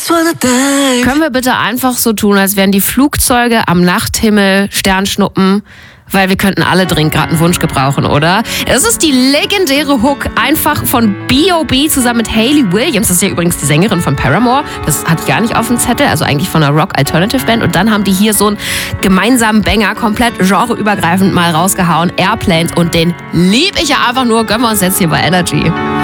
Können wir bitte einfach so tun, als wären die Flugzeuge am Nachthimmel Sternschnuppen? Weil wir könnten alle dringend gerade einen Wunsch gebrauchen, oder? Es ist die legendäre Hook einfach von B.O.B. zusammen mit Hayley Williams. Das ist ja übrigens die Sängerin von Paramore. Das hatte ich gar nicht auf dem Zettel, also eigentlich von einer Rock-Alternative-Band. Und dann haben die hier so einen gemeinsamen Banger, komplett genreübergreifend mal rausgehauen. Airplanes, und den lieb ich ja einfach nur. Gönnen wir uns jetzt hier bei Energy.